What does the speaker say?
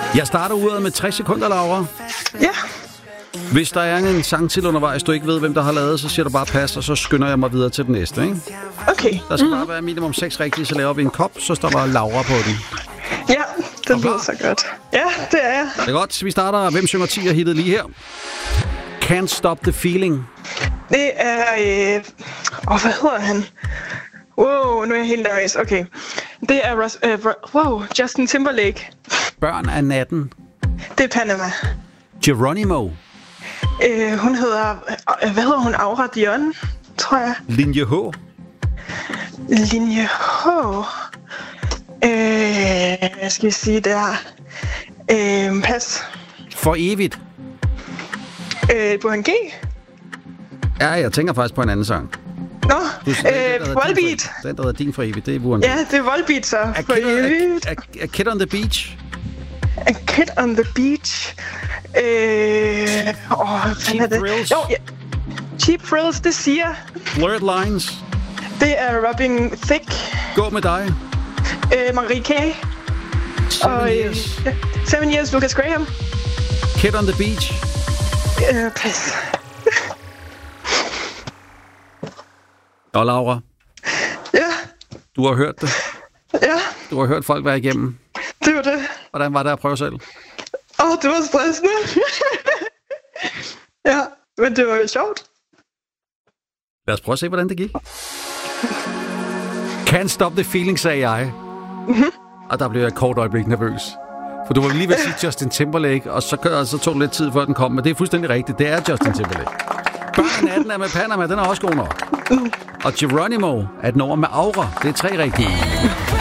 Jeg starter uret med 60 sekunder, Laura. Ja. Hvis der er en sang til undervejs, du ikke ved, hvem der har lavet, så siger du bare pas, og så skynder jeg mig videre til den næste, ikke? Okay. Der skal bare være minimum 6 rigtige, så laver vi en kop, så står bare Laura på den. Ja, det lyder så godt. Ja, det er jeg. Det er godt. Vi starter. Hvem synger 10 og hittet lige her? Can't Stop the Feeling. Det er... hvad hedder han? Wow, nu er jeg helt nervøs. Okay. Det er Justin Timberlake. Børn af natten. Det er Panama. Geronimo. Hun hedder... hvad hedder hun? Aura Dion, tror jeg. Linje H. Linje H. Hvad skal vi sige der? Pas. For evigt. Burhan G. Ja, jeg tænker faktisk på en anden sang. Nå, Volbeat. Den, der hedder din for evigt, det er Burhan G. Ja, det er Volbeat så. A Kid on the Beach. A Kid on the Beach. Cheap Thrills. Jo, ja. Cheap Thrills, det siger. Blurred Lines. Det er Robin Thicke. Gå med dig. Marie K. 7 Years. 7 Years, Lucas Graham. Kid on the Beach. Pas. Og Laura. Ja. Du har hørt det. Ja. Du har hørt folk være igennem. Det var det. Hvordan var det at prøve selv? Det var stressende. Ja, men det var jo sjovt. Lad os prøve at se, hvordan det gik. Can't Stop the Feeling, sagde jeg. Mm-hmm. Og der blev jeg et kort øjeblik nervøs. For du var lige ved at sige Justin Timberlake, og så tog det lidt tid, før den kom. Men det er fuldstændig rigtigt. Det er Justin Timberlake. Børn 18 er med Panama, den er også god nok. Og Geronimo er et nummer med Aura. Det er 3 rigtige.